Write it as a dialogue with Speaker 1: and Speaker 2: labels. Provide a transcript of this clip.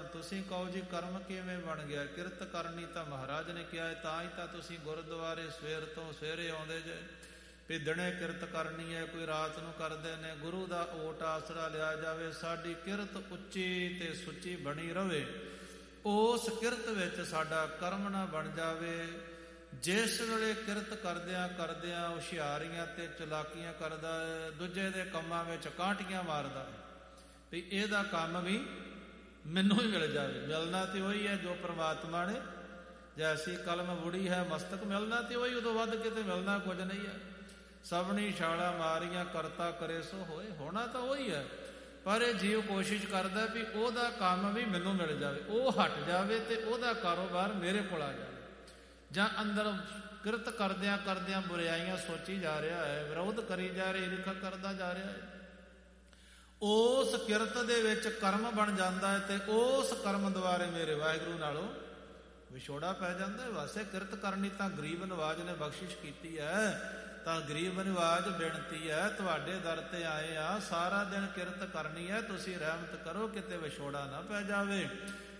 Speaker 1: ਤੁਸੀਂ ਕਹੋ ਜੀ ਕਰਮ ਕਿਵੇਂ ਬਣ ਗਿਆ? ਕਿਰਤ ਕਰਨੀ ਤਾਂ ਮਹਾਰਾਜ ਨੇ ਕਿਹਾ ਹੈ, ਤਾਂ ਹੀ ਤਾਂ ਤੁਸੀਂ ਗੁਰਦੁਆਰੇ ਸਵੇਰ ਤੋਂ ਸਵੇਰੇ ਆਉਂਦੇ ਜੇ ਵੀ ਦਿਨੇ ਕਿਰਤ ਕਰਨੀ ਹੈ, ਕੋਈ ਰਾਤ ਨੂੰ ਕਰਦੇ ਨੇ। ਗੁਰੂ ਦਾ ਓਟ ਆਸਰਾ ਲਿਆ ਜਾਵੇ, ਸਾਡੀ ਕਿਰਤ ਉੱਚੀ ਤੇ ਸੁੱਚੀ ਬਣੀ ਰਵੇ। ਉਸ ਕਿਰਤ ਵਿੱਚ ਸਾਡਾ ਕਰਮ ਨਾ ਬਣ ਜਾਵੇ। ਜਿਸ ਵੇਲੇ ਕਿਰਤ ਕਰਦਿਆਂ ਕਰਦਿਆਂ ਹੁਸ਼ਿਆਰੀਆਂ ਤੇ ਚਲਾਕੀਆਂ ਕਰਦਾ ਹੈ, ਦੂਜੇ ਦੇ ਕੰਮਾਂ ਵਿੱਚ ਕਾਂਟੀਆਂ ਮਾਰਦਾ ਵੀ ਇਹਦਾ ਕੰਮ ਵੀ ਮੈਨੂੰ ਹੀ ਮਿਲ ਜਾਵੇ। ਮਿਲਣਾ ਤੇ ਉਹੀ ਹੈ ਜੋ ਪ੍ਰਮਾਤਮਾ ਨੇ, ਜੈਸੀ ਕਲਮ ਬੁੜੀ ਹੈ ਮਸਤਕ, ਮਿਲਣਾ ਤੇ ਉਹੀ, ਉਦੋਂ ਵੱਧ ਕਿਤੇ ਮਿਲਣਾ ਕੁਝ ਨਹੀਂ ਹੈ। ਸਭਨੀ ਛਾਲਾ ਮਾਰੀਆਂ ਕਰਤਾ ਕਰੇ ਸੋ ਹੋਏ, ਹੋਣਾ ਤਾਂ ਉਹੀ ਹੈ, ਪਰ ਇਹ ਜੀਵ ਕੋਸ਼ਿਸ਼ ਕਰਦਾ ਵੀ ਉਹਦਾ ਕੰਮ ਵੀ ਮੈਨੂੰ ਮਿਲ ਜਾਵੇ, ਉਹ ਹਟ ਜਾਵੇ ਤੇ ਉਹਦਾ ਕਾਰੋਬਾਰ ਮੇਰੇ ਕੋਲ ਆ ਜਾਵੇ। ਜਾਂ ਅੰਦਰ ਕਿਰਤ ਕਰਦਿਆਂ ਕਰਦਿਆਂ ਬੁਰਾਈਆਂ ਸੋਚੀ ਜਾ ਰਿਹਾ ਹੈ, ਵਿਰੋਧ ਕਰੀ ਜਾ ਰਿਹਾ, ਈਰਖਾ ਕਰਦਾ ਜਾ ਰਿਹਾ ਹੈ। ਉਸ ਕਿਰਤ ਦੇ ਵਿੱਚ ਕਰਮ ਬਣ ਜਾਂਦਾ ਹੈ ਤੇ ਉਸ ਕਰਮ ਦੁਆਰੇ ਮੇਰੇ ਵਾਹਿਗੁਰੂ ਨਾਲੋਂ ਵਿਛੋੜਾ ਪੈ ਜਾਂਦਾ ਹੈ। ਵਾਸੇ ਕਿਰਤ ਕਰਨੀ ਤਾਂ ਗਰੀਬ ਨਵਾਜ ਨੇ ਬਖਸ਼ਿਸ਼ ਕੀਤੀ ਹੈ, ਤਾਂ ਗਰੀਬ ਨਿਵਾਜ ਬੇਨਤੀ ਹੈ, ਤੁਹਾਡੇ ਦਰ ਤੇ ਆਏ ਆ, ਸਾਰਾ ਦਿਨ ਕਿਰਤ ਕਰਨੀ ਹੈ, ਤੁਸੀਂ ਰਹਿਮਤ ਕਰੋ ਕਿਤੇ ਵਿਛੋੜਾ ਨਾ ਪੈ ਜਾਵੇ।